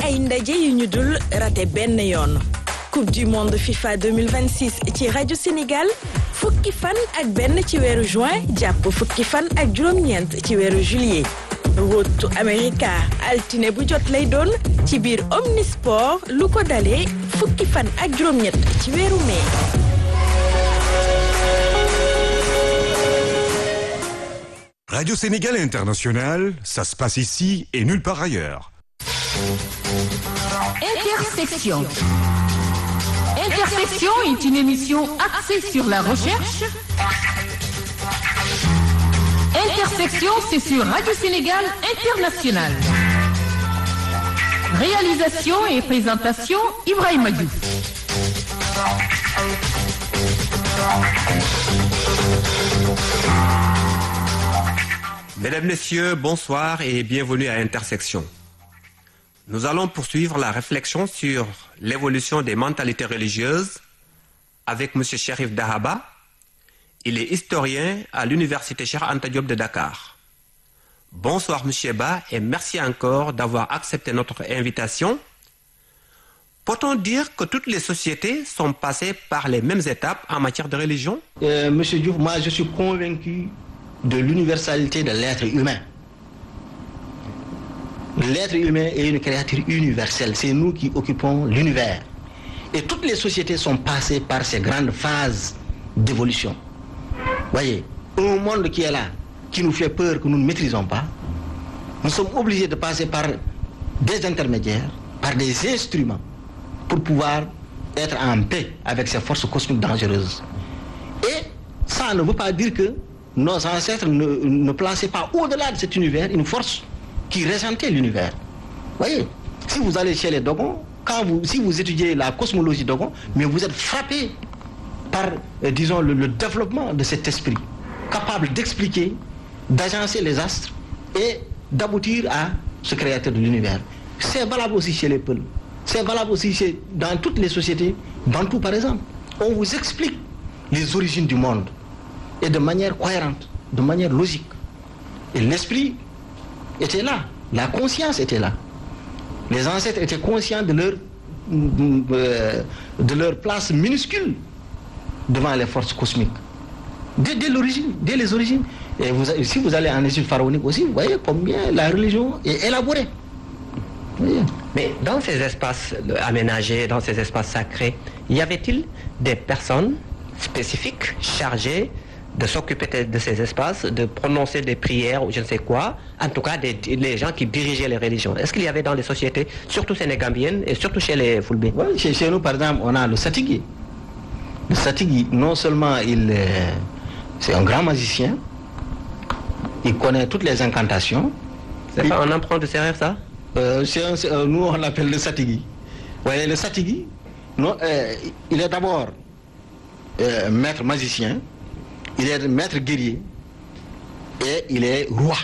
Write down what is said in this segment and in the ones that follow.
ay ndaje yu ñu dul raté benn yoon. Coupe du monde FIFA 2026 ci rajo Sénégal fukki fan ak benn ci weeru juin jàpp fukki fan ak juróom-ñeent ci weeru juillet. Road to America altine bu jot lay doon ci biir Omnisport lu ko dalee fukki fan ak juróom-ñett ci weeru mai. Radio Sénégal International, ça se passe ici et nulle part ailleurs. Intersection. Intersection est une émission axée sur la recherche. Intersection, c'est sur Radio Sénégal International. Réalisation et présentation, Ibrahima Diouf. Mesdames, Messieurs, bonsoir et bienvenue à Intersection. Nous allons poursuivre la réflexion sur l'évolution des mentalités religieuses avec M. Cherif Dahaba. Il est historien à l'Université Cheikh Anta Diop de Dakar. Bonsoir M. Ba et merci encore d'avoir accepté notre invitation. Peut-on dire que toutes les sociétés sont passées par les mêmes étapes en matière de religion? Monsieur Diouf, moi je suis convaincu de l'universalité de l'être humain. L'être humain est une créature universelle. C'est nous qui occupons l'univers. Et toutes les sociétés sont passées par ces grandes phases d'évolution. Voyez, un monde qui est là, qui nous fait peur, que nous ne maîtrisons pas, nous sommes obligés de passer par des intermédiaires, par des instruments, pour pouvoir être en paix avec ces forces cosmiques dangereuses. Et ça ne veut pas dire que nos ancêtres ne plaçaient pas au-delà de cet univers une force qui régentait l'univers. Voyez, si vous allez chez les Dogons, si vous étudiez la cosmologie Dogon, mais vous êtes frappé par, disons, le développement de cet esprit, capable d'expliquer, d'agencer les astres et d'aboutir à ce créateur de l'univers. C'est valable aussi chez les Peuls. C'est valable aussi dans toutes les sociétés, dans tout par exemple. On vous explique les origines du monde et de manière cohérente, de manière logique. Et l'esprit était là, la conscience était là. Les ancêtres étaient conscients de leur place minuscule devant les forces cosmiques. Dès l'origine, dès les origines. Et si vous allez en Égypte pharaonique aussi, vous voyez combien la religion est élaborée. Mais dans ces espaces aménagés, dans ces espaces sacrés, y avait-il des personnes spécifiques chargées de s'occuper de ces espaces, de prononcer des prières ou je ne sais quoi, en tout cas les gens qui dirigeaient les religions? Est-ce qu'il y avait dans les sociétés, surtout sénégambiennes et surtout chez les Fulbe? Oui, chez nous par exemple, on a le Satigui. Le Satigui, non seulement c'est un grand magicien, il connaît toutes les incantations. C'est pas un emprunt de Sérère, ça? Nous on l'appelle le Satigui. Vous voyez, le Satigui, il est d'abord maître magicien, il est maître guerrier et il est roi.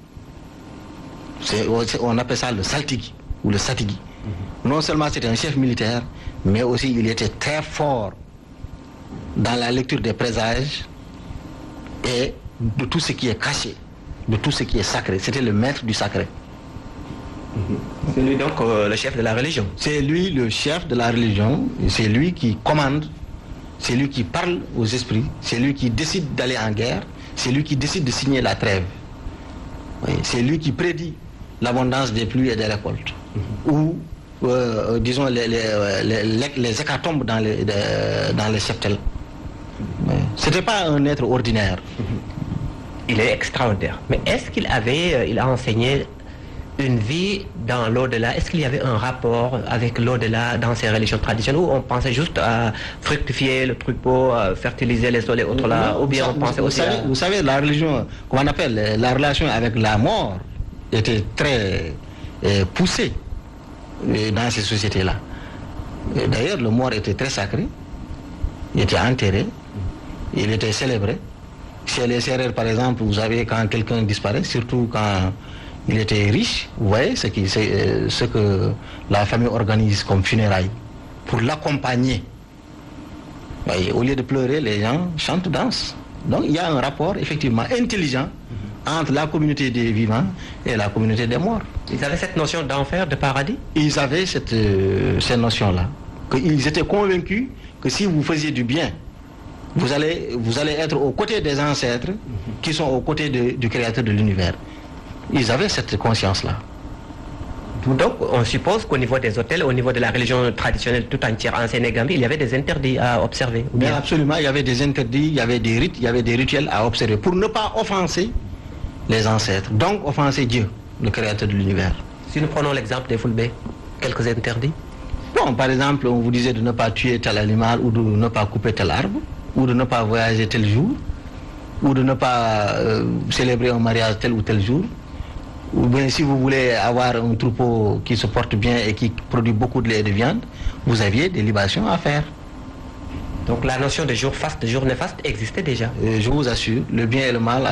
On appelle ça le Saltigui ou le Satigui. Non seulement c'était un chef militaire, mais aussi il était très fort dans la lecture des présages et de tout ce qui est caché, de tout ce qui est sacré. C'était le maître du sacré. C'est lui donc le chef de la religion? C'est lui le chef de la religion, c'est lui qui commande. C'est lui qui parle aux esprits, c'est lui qui décide d'aller en guerre, c'est lui qui décide de signer la trêve. Oui, c'est lui qui prédit l'abondance des pluies et des récoltes. Ou, disons, les hécatombes dans les cheptels. Oui. Ce n'était pas un être ordinaire. Il est extraordinaire. Mais est-ce qu'il a enseigné une vie dans l'au-delà? Est-ce qu'il y avait un rapport avec l'au-delà dans ces religions traditionnelles où on pensait juste à fructifier le troupeau, fertiliser les sols et autres là, ou bien on pensait aussi à... Vous savez, la religion, qu'on appelle la relation avec la mort, était très poussée dans ces sociétés-là. D'ailleurs, le mort était très sacré, il était enterré, il était célébré. Chez les Sérères, par exemple, vous savez, quand quelqu'un disparaît, surtout quand il était riche, vous voyez ce que la famille organise comme funérailles pour l'accompagner. Au lieu de pleurer, les gens chantent, dansent. Donc il y a un rapport effectivement intelligent entre la communauté des vivants et la communauté des morts. Ils avaient cette notion d'enfer, de paradis? Ils avaient cette notion-là. Ils étaient convaincus que si vous faisiez du bien, vous allez être aux côtés des ancêtres qui sont aux côtés du créateur de l'univers. Ils avaient cette conscience-là. Donc, on suppose qu'au niveau des hôtels, au niveau de la religion traditionnelle tout entière en Sénégambie, il y avait des interdits à observer. Mais absolument, il y avait des interdits, il y avait des rites, il y avait des rituels à observer pour ne pas offenser les ancêtres, donc offenser Dieu, le créateur de l'univers. Si nous prenons l'exemple des Fulbe, quelques interdits? Bon, par exemple, on vous disait de ne pas tuer tel animal ou de ne pas couper tel arbre, ou de ne pas voyager tel jour, ou de ne pas célébrer un mariage tel ou tel jour. Ou bien si vous voulez avoir un troupeau qui se porte bien et qui produit beaucoup de lait et de viande, vous aviez des libations à faire. Donc la notion de jour faste, de jour néfaste existait déjà. Je vous assure, le bien et le mal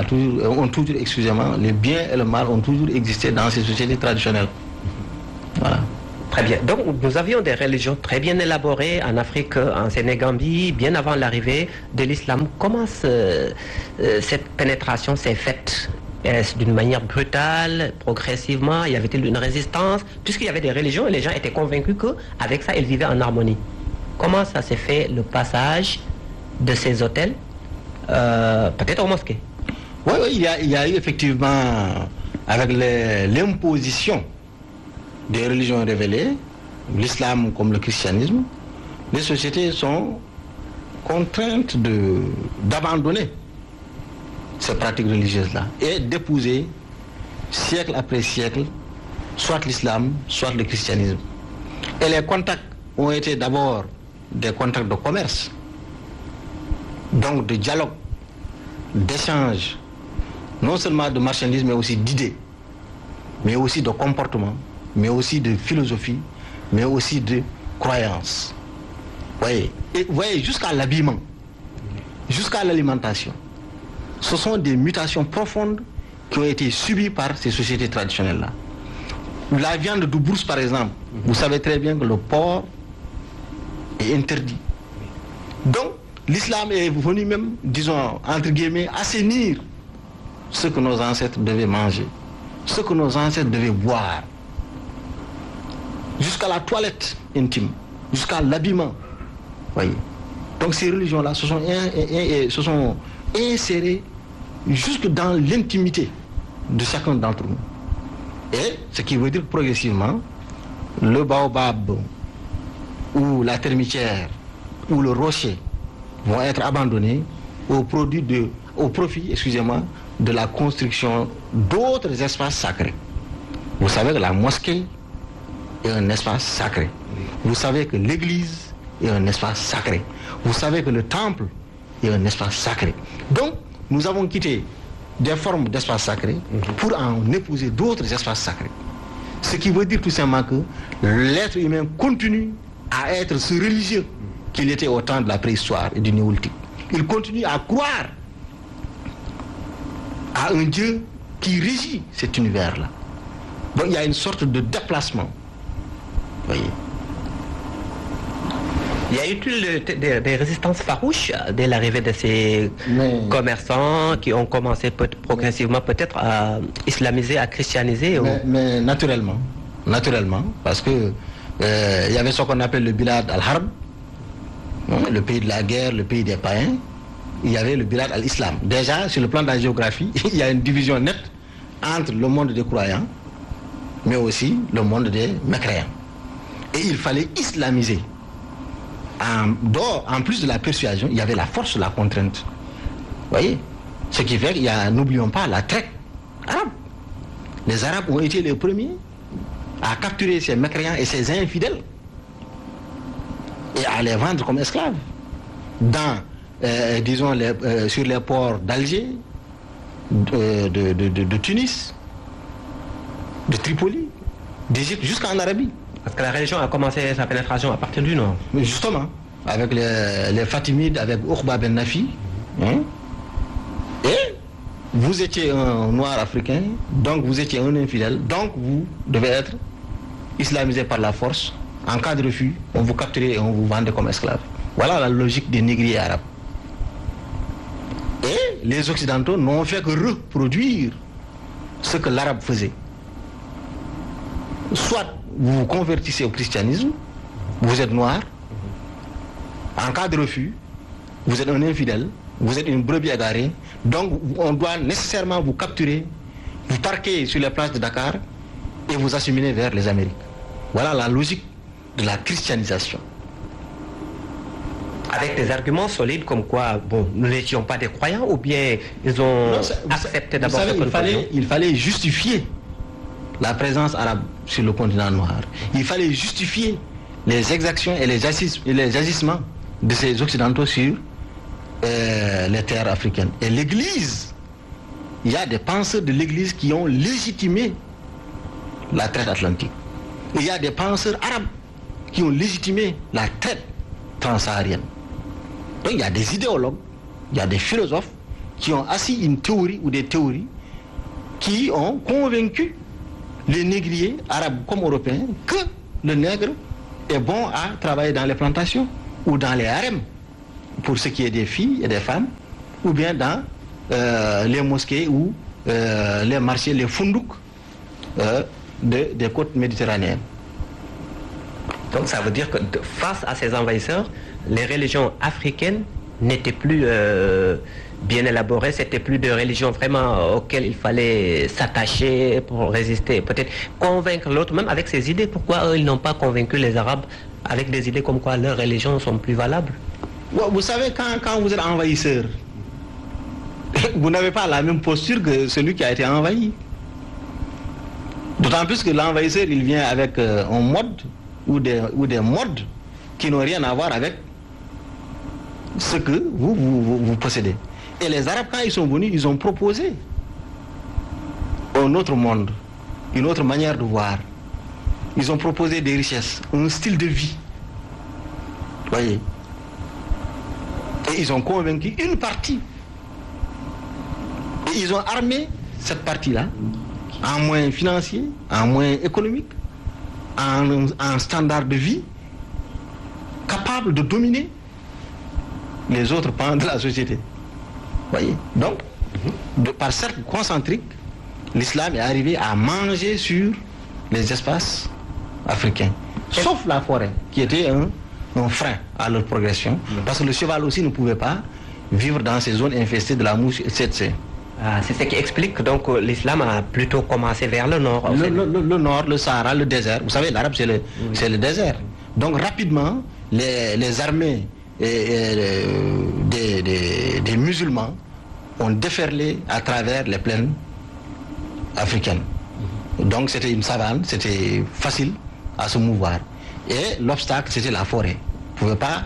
le bien et le mal ont toujours existé dans ces sociétés traditionnelles. Voilà. Très bien. Donc nous avions des religions très bien élaborées en Afrique, en Sénégambie, bien avant l'arrivée de l'islam. Comment cette pénétration s'est faite? Est-ce d'une manière brutale, progressivement? Y avait-il une résistance? Puisqu'il y avait des religions et les gens étaient convaincus qu'avec ça, ils vivaient en harmonie. Comment ça s'est fait, le passage de ces hôtels, peut-être aux mosquées? Oui, il y a eu effectivement, avec l'imposition des religions révélées, l'islam comme le christianisme, les sociétés sont contraintes d'abandonner ces pratiques religieuses-là et d'épouser, siècle après siècle, soit l'islam, soit le christianisme. Et les contacts ont été d'abord des contacts de commerce, donc de dialogue, d'échange, non seulement de marchandises, mais aussi d'idées, mais aussi de comportement, mais aussi de philosophie, mais aussi de croyances. Voyez, et voyez, jusqu'à l'habillement, jusqu'à l'alimentation. Ce sont des mutations profondes qui ont été subies par ces sociétés traditionnelles-là. La viande de brousse, par exemple, vous savez très bien que le porc est interdit. Donc, l'islam est venu même, disons, entre guillemets, assainir ce que nos ancêtres devaient manger, ce que nos ancêtres devaient boire, jusqu'à la toilette intime, jusqu'à l'habillement. Voyez. Donc ces religions-là se sont insérées jusque dans l'intimité de chacun d'entre nous. Et ce qui veut dire que progressivement, le baobab ou la termitière ou le rocher vont être abandonnés au profit de la construction d'autres espaces sacrés. Vous savez que la mosquée est un espace sacré. Vous savez que l'église est un espace sacré. Vous savez que le temple est un espace sacré. Donc, nous avons quitté des formes d'espaces sacrés pour en épouser d'autres espaces sacrés. Ce qui veut dire tout simplement que l'être humain continue à être ce religieux qu'il était au temps de la préhistoire et du néolithique. Il continue à croire à un Dieu qui régit cet univers-là. Donc il y a une sorte de déplacement. Voyez. Il y a eu des résistances farouches dès l'arrivée de ces commerçants qui ont commencé progressivement peut-être à islamiser, à christianiser. Mais naturellement, parce que il y avait ce qu'on appelle le Bilad al-Harb, le pays de la guerre, le pays des païens. Il y avait le Bilad al-Islam. Déjà, sur le plan de la géographie, il y a une division nette entre le monde des croyants, mais aussi le monde des mécréants. Et il fallait islamiser. En plus de la persuasion, il y avait la force de la contrainte. Vous voyez? Ce qui fait qu'il y a, n'oublions pas, la traite arabe. Les Arabes ont été les premiers à capturer ces mécréants et ces infidèles et à les vendre comme esclaves dans, disons, sur les ports d'Alger, de Tunis, de Tripoli, d'Égypte, jusqu'en Arabie. Parce que la religion a commencé sa pénétration à partir du nord. Mais justement, avec les Fatimides, avec Uqba ben Nafi. Et vous étiez un noir africain, donc vous étiez un infidèle, donc vous devez être islamisé par la force. En cas de refus, on vous capturait et on vous vendait comme esclave. Voilà la logique des négriers arabes. Et les Occidentaux n'ont fait que reproduire ce que l'arabe faisait. Soit vous vous convertissez au christianisme, vous êtes noir, en cas de refus, vous êtes un infidèle, vous êtes une brebis égarée, donc on doit nécessairement vous capturer, vous parquer sur les plages de Dakar et vous acheminer vers les Amériques. Voilà la logique de la christianisation. Avec des arguments solides comme quoi, bon, nous n'étions pas des croyants, ou bien ils ont accepté d'abord cette conclusion? Il fallait justifier la présence arabe sur le continent noir. Il fallait justifier les exactions et les agissements de ces Occidentaux sur les terres africaines. Et l'Église, il y a des penseurs de l'Église qui ont légitimé la traite atlantique. Il y a des penseurs arabes qui ont légitimé la traite transsaharienne. Donc il y a des idéologues, il y a des philosophes qui ont assis une théorie ou des théories qui ont convaincu les négriers, arabes comme européens, que le nègre est bon à travailler dans les plantations ou dans les harems, pour ce qui est des filles et des femmes, ou bien dans les mosquées ou les marchés, les foundouks des côtes méditerranéennes. Donc ça veut dire que face à ces envahisseurs, les religions africaines n'étaient plus bien élaborées, c'était plus de religions vraiment auxquelles il fallait s'attacher pour résister, peut-être convaincre l'autre, même avec ses idées. Pourquoi eux, ils n'ont pas convaincu les Arabes avec des idées comme quoi leurs religions sont plus valables? Vous savez, quand vous êtes envahisseur, vous n'avez pas la même posture que celui qui a été envahi. D'autant plus que l'envahisseur, il vient avec un mode ou des modes qui n'ont rien à voir avec ce que vous possédez. Et les Arabes, quand ils sont venus, ils ont proposé un autre monde, une autre manière de voir. Ils ont proposé des richesses, un style de vie. Voyez. Et ils ont convaincu une partie. Et ils ont armé cette partie-là en moyens financiers, en moyens économiques, en standard de vie capable de dominer les autres pans de la société. Voyez. Donc, par cercle concentrique, l'islam est arrivé à manger sur les espaces africains, sauf la forêt, qui était un frein à leur progression, parce que le cheval aussi ne pouvait pas vivre dans ces zones infestées de la mouche tsetse. C'est ce qui explique donc l'islam a plutôt commencé vers le nord. Le nord, le Sahara, le désert. Vous savez, l'arabe, c'est le désert. Donc rapidement, les armées des musulmans ont déferlé à travers les plaines africaines. Donc c'était une savane, c'était facile à se mouvoir. Et l'obstacle, c'était la forêt. Vous ne pouvez pas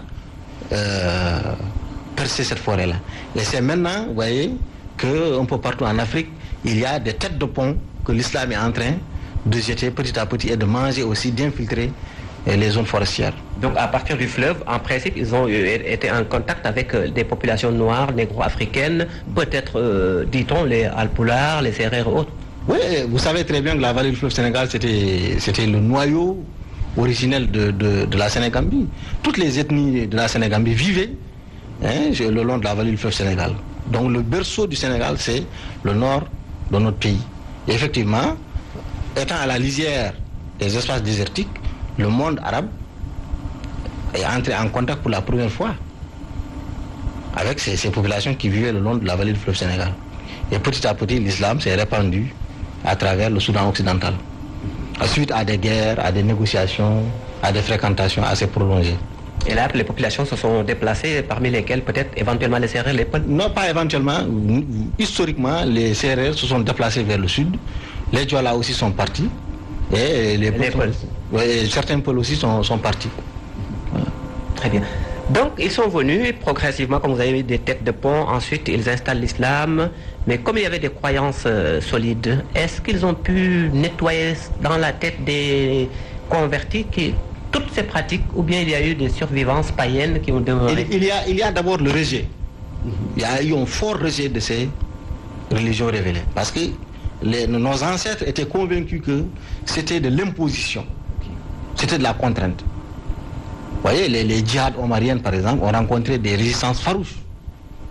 percer cette forêt-là. Et c'est maintenant, vous voyez, qu'un peu partout en Afrique, il y a des têtes de pont que l'islam est en train de jeter petit à petit et de manger aussi, d'infiltrer les zones forestières. Donc à partir du fleuve, en principe, ils ont été en contact avec des populations noires, négro-africaines, peut-être, dit-on, les Alpulaar, les Sérères et autres. Oui, vous savez très bien que la vallée du fleuve Sénégal, c'était le noyau originel de la Sénégambie. Toutes les ethnies de la Sénégambie vivaient le long de la vallée du fleuve Sénégal. Donc le berceau du Sénégal, c'est le nord de notre pays. Et effectivement, étant à la lisière des espaces désertiques, le monde arabe est entré en contact pour la première fois avec ces populations qui vivaient le long de la vallée du fleuve Sénégal. Et petit à petit, l'islam s'est répandu à travers le Soudan occidental, suite à des guerres, à des négociations, à des fréquentations assez prolongées. Et là, les populations se sont déplacées, parmi lesquelles peut-être éventuellement les Sérères, les Peuls? Non, pas éventuellement. Historiquement, les Sérères se sont déplacés vers le sud. Les Diola aussi sont partis. Et les Peuls. Et certains Peuls aussi sont partis. Voilà. Très bien. Donc, ils sont venus progressivement, comme vous avez vu, des têtes de pont. Ensuite, ils installent l'islam. Mais comme il y avait des croyances solides, est-ce qu'ils ont pu nettoyer dans la tête des convertis toutes ces pratiques, ou bien il y a eu des survivances païennes qui ont demeuré? Il y a d'abord le rejet. Il y a eu un fort rejet de ces religions révélées. Parce que nos ancêtres étaient convaincus que c'était de l'imposition. C'était de la contrainte. Vous voyez, les djihad omariennes, par exemple, ont rencontré des résistances farouches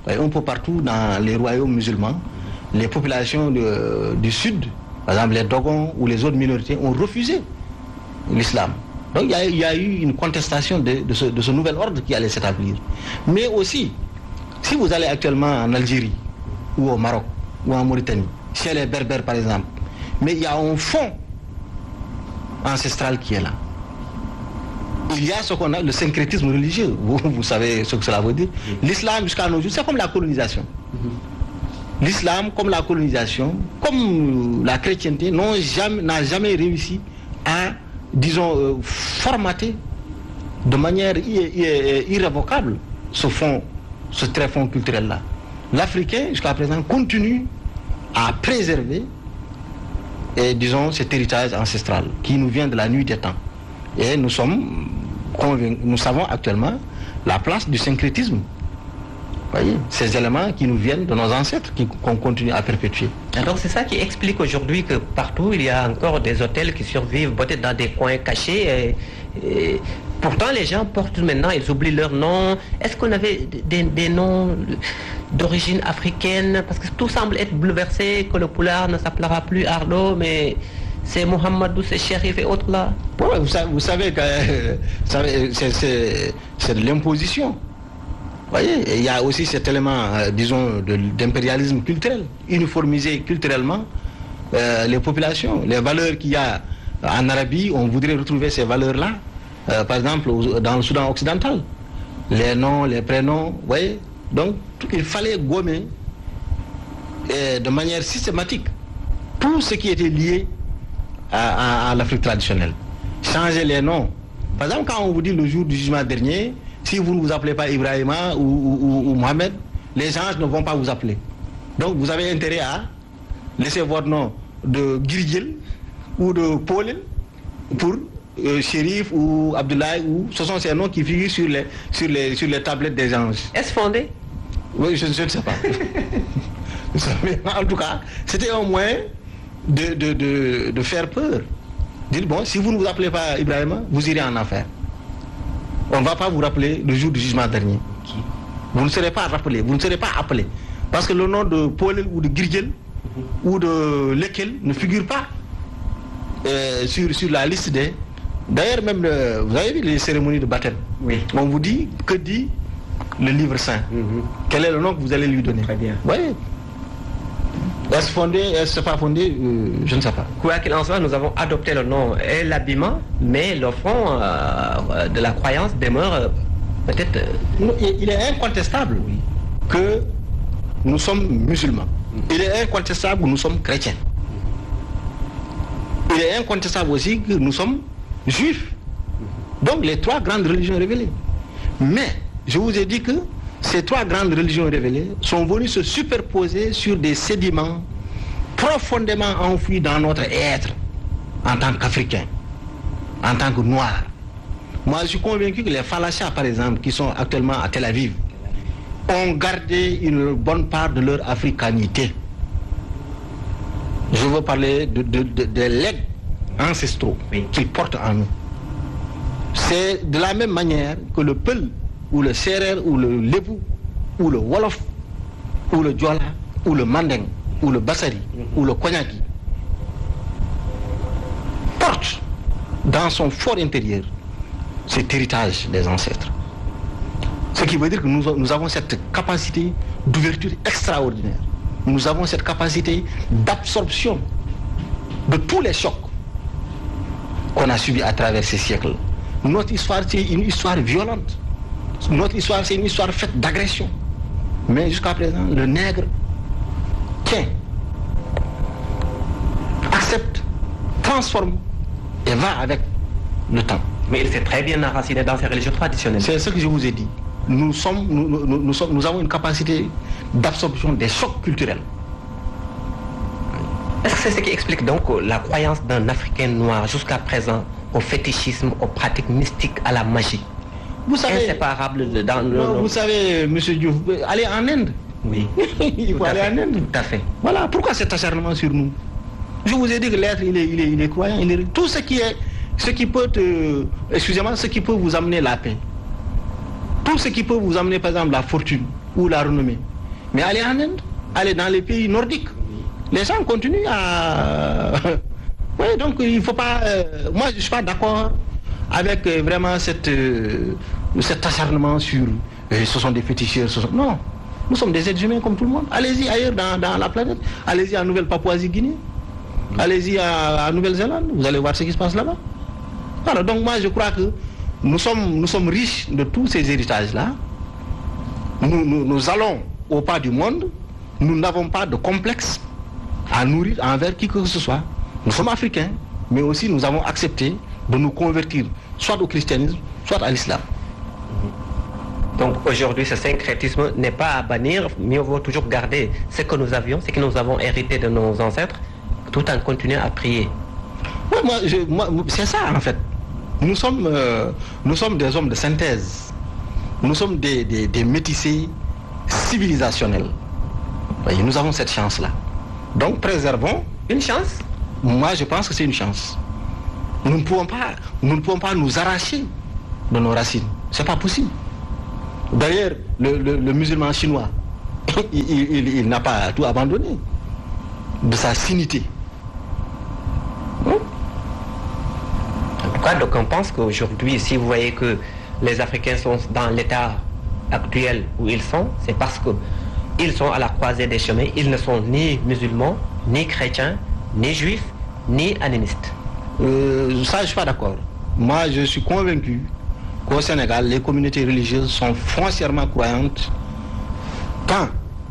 un peu partout dans les royaumes musulmans, les populations du sud, par exemple les Dogons ou les autres minorités, ont refusé l'islam. Donc il y a eu une contestation de ce nouvel ordre qui allait s'établir. Mais aussi, si vous allez actuellement en Algérie, ou au Maroc, ou en Mauritanie, chez les Berbères par exemple, mais il y a un fond ancestral qui est là. Il y a ce qu'on a, le syncrétisme religieux. Vous savez ce que cela veut dire. L'islam jusqu'à nos jours, c'est comme la colonisation. L'islam, comme la colonisation, comme la chrétienté, n'a jamais réussi à, disons, formater de manière irrévocable ce tréfonds culturel-là. L'Africain, jusqu'à présent, continue à préserver, disons, cet héritage ancestral qui nous vient de la nuit des temps. Et nous sommes convaincus, nous savons actuellement la place du syncrétisme. Voyez, ces éléments qui nous viennent de nos ancêtres, qu'on continue à perpétuer. Et donc c'est ça qui explique aujourd'hui que partout il y a encore des hôtels qui survivent, peut-être dans des coins cachés. Et pourtant les gens portent maintenant, ils oublient leurs noms. Est-ce qu'on avait des noms d'origine africaine? Parce que tout semble être bouleversé, que le Pulaar ne s'appellera plus Ardo, mais c'est Mohamedou, c'est Chérif et autres là. Ouais, vous savez que c'est de l'imposition. Vous voyez, il y a aussi cet élément, disons, d'impérialisme culturel, uniformiser culturellement les populations. Les valeurs qu'il y a en Arabie, on voudrait retrouver ces valeurs-là, par exemple, dans le Soudan occidental. Les noms, les prénoms, vous voyez. Donc, il fallait gommer de manière systématique tout ce qui était lié à l'Afrique traditionnelle. Changer les noms. Par exemple, quand on vous dit le jour du jugement dernier, si vous ne vous appelez pas Ibrahima ou Mohamed, les gens ne vont pas vous appeler. Donc vous avez intérêt à laisser votre nom de Girgil ou de Paulin pour Chérif ou Abdoulaye, ou ce sont ces noms qui figurent sur les tablettes des anges. Est-ce fondé? Oui, je ne sais pas. Mais en tout cas, c'était un moyen de faire peur. Dire, bon, si vous ne vous appelez pas Ibrahima, vous irez en enfer. On ne va pas vous rappeler le jour du jugement dernier. Vous ne serez pas rappelé, vous ne serez pas appelé. Parce que le nom de Paul ou de Girgel ou de Lekel ne figure pas sur la liste des... D'ailleurs, même, vous avez vu les cérémonies de baptême. Oui. On vous dit, que dit le livre saint? Quel est le nom que vous allez lui donner? Très bien. Oui. Est-ce fondé, est-ce pas fondé? Je ne sais pas. Quoi qu'il en soit, nous avons adopté le nom et l'habillement, mais le fond de la croyance demeure peut-être... Il est incontestable que nous sommes musulmans. Il est incontestable que nous sommes chrétiens. Il est incontestable aussi que nous sommes juifs. Donc les trois grandes religions révélées. Mais je vous ai dit que ces trois grandes religions révélées sont venues se superposer sur des sédiments profondément enfouis dans notre être en tant qu'Africains, en tant que Noirs. Moi, je suis convaincu que les Falachas, par exemple, qui sont actuellement à Tel Aviv, ont gardé une bonne part de leur africanité. Je veux parler des legs ancestraux qu'ils portent en nous. C'est de la même manière que le Peul, ou le Serer, ou le Lébou, ou le Wolof, ou le Diola, ou le Mandeng, ou le Bassari, ou le Konyaki, porte dans son fort intérieur cet héritage des ancêtres. Ce qui veut dire que nous avons cette capacité d'ouverture extraordinaire. Nous avons cette capacité d'absorption de tous les chocs qu'on a subis à travers ces siècles. Notre histoire, c'est une histoire violente. Notre histoire, c'est une histoire faite d'agression. Mais jusqu'à présent, le nègre tient, accepte, transforme et va avec le temps. Mais il s'est très bien enraciné dans ses religions traditionnelles. C'est ce que je vous ai dit. Nous avons une capacité d'absorption des chocs culturels. Est-ce que c'est ce qui explique donc la croyance d'un Africain noir jusqu'à présent au fétichisme, aux pratiques mystiques, à la magie? Vous savez, inséparable dans vous savez, monsieur Diouf, allez en Inde. Oui. Il faut aller en Inde. Tout à fait. Voilà, pourquoi cet acharnement sur nous? Je vous ai dit que l'être, il est croyant. Tout ce qui peut excusez-moi, ce qui peut vous amener la paix. Tout ce qui peut vous amener, par exemple, la fortune ou la renommée, Mais allez en Inde, allez dans les pays nordiques. Les gens continuent à... Oui, donc il ne faut pas... Moi, je ne suis pas d'accord avec vraiment cet acharnement sur... ce sont des féticheurs. Non, nous sommes des êtres humains comme tout le monde. Allez-y ailleurs dans la planète. Allez-y à Nouvelle-Papouasie-Guinée. Allez-y à Nouvelle-Zélande. Vous allez voir ce qui se passe là-bas. Voilà, donc moi, je crois que nous sommes riches de tous ces héritages-là. Nous allons au pas du monde. Nous n'avons pas de complexe à nourrir envers qui que ce soit. Nous sommes africains, mais aussi nous avons accepté de nous convertir soit au christianisme, soit à l'islam. Donc aujourd'hui, ce syncrétisme n'est pas à bannir, mieux vaut toujours garder ce que nous avions, ce que nous avons hérité de nos ancêtres, tout en continuant à prier. Oui, moi, c'est ça en fait. Nous sommes des hommes de synthèse. Nous sommes des métissés civilisationnels. Voyez, nous avons cette chance-là. Donc préservons. Une chance? Moi, je pense que c'est une chance. Nous ne pouvons pas nous arracher de nos racines. C'est pas possible. D'ailleurs, le musulman chinois, il n'a pas tout abandonné de sa sinité. En tout cas, donc on pense qu'aujourd'hui, si vous voyez que les Africains sont dans l'état actuel où ils sont, c'est parce qu'ils sont à la croisée des chemins. Ils ne sont ni musulmans, ni chrétiens, ni juifs, ni animistes. Ça, je ne suis pas d'accord. Moi, je suis convaincu qu'au Sénégal, les communautés religieuses sont foncièrement croyantes, tant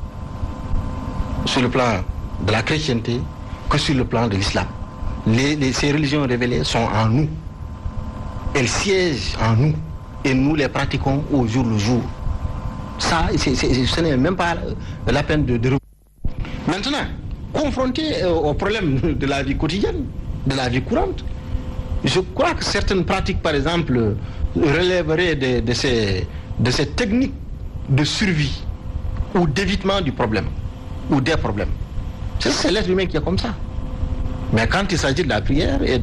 sur le plan de la chrétienté que sur le plan de l'islam. Ces religions révélées sont en nous. Elles siègent en nous et nous les pratiquons au jour le jour. Ça, ce n'est même pas la peine de... Maintenant, confronté au problème de la vie quotidienne, de la vie courante, je crois que certaines pratiques, par exemple, relèveraient de ces techniques de survie ou d'évitement du problème ou des problèmes. C'est l'être humain qui est comme ça. Mais quand il s'agit de la prière et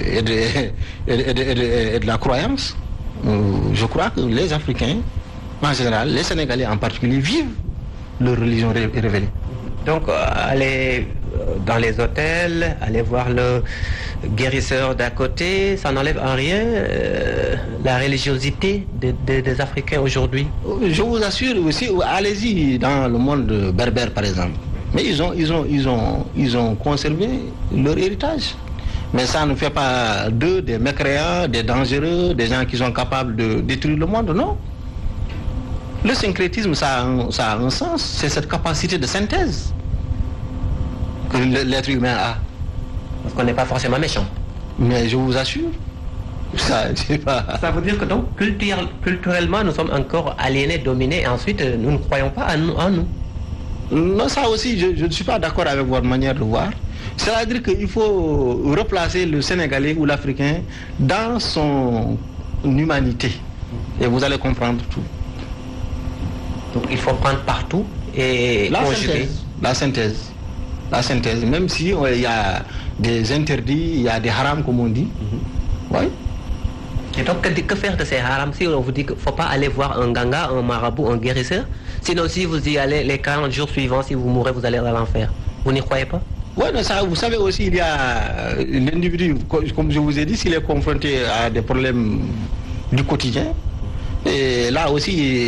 de la croyance, je crois que les Africains, en général, les Sénégalais en particulier, vivent leur religion révélée. Donc, aller dans les hôtels, aller voir le guérisseur d'à côté, ça n'enlève en rien la religiosité des Africains aujourd'hui. Je vous assure aussi, allez-y dans le monde berbère par exemple. Mais ils ont conservé leur héritage. Mais ça ne fait pas d'eux des mécréants, des dangereux, des gens qui sont capables de détruire le monde, non. Le syncrétisme, ça a un sens, c'est cette capacité de synthèse que l'être humain a. Parce qu'on n'est pas forcément méchant. Mais je vous assure, ça veut dire que donc, culturellement, nous sommes encore aliénés, dominés, et ensuite, nous ne croyons pas en nous. Non, ça aussi, je ne suis pas d'accord avec votre manière de voir. C'est-à-dire qu'il faut replacer le Sénégalais ou l'Africain dans son humanité. Et vous allez comprendre tout. Donc il faut prendre partout et conjuguer. La synthèse. Même si il y a des interdits, il y a des harams comme on dit. Oui. Et donc que faire de ces harams si on vous dit qu'il ne faut pas aller voir un ganga, un marabout, un guérisseur? Sinon si vous y allez les 40 jours suivants, si vous mourrez, vous allez dans l'enfer. Vous n'y croyez pas? Oui, mais ça, vous savez aussi, il y a l'individu, comme je vous ai dit, s'il est confronté à des problèmes du quotidien, et là aussi,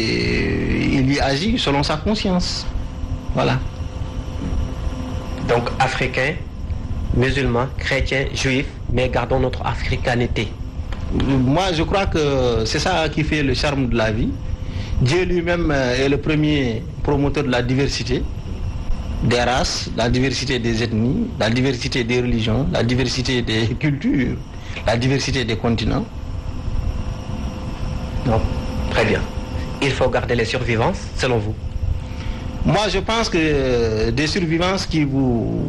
il y agit selon sa conscience. Voilà. Donc, africains, musulmans, chrétiens, juifs, mais gardons notre africanité. Moi, je crois que c'est ça qui fait le charme de la vie. Dieu lui-même est le premier promoteur de la diversité des races, la diversité des ethnies, la diversité des religions, la diversité des cultures, la diversité des continents. Non. Très bien. Il faut garder les survivances, selon vous? Moi, je pense que des survivances qui vous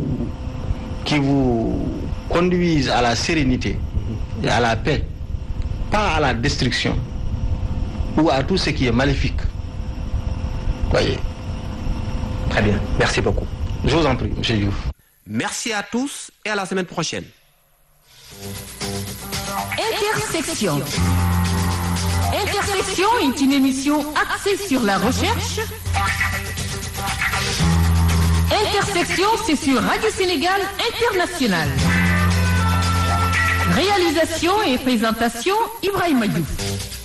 conduisent à la sérénité et à la paix, pas à la destruction ou à tout ce qui est maléfique. Voyez. Très bien. Merci beaucoup. Je vous en prie, M. Diouf. Merci à tous et à la semaine prochaine. Intersection. Intersection est une émission axée sur la recherche, Intersection, c'est sur Radio Sénégal International. Réalisation et présentation, Ibrahima Diouf.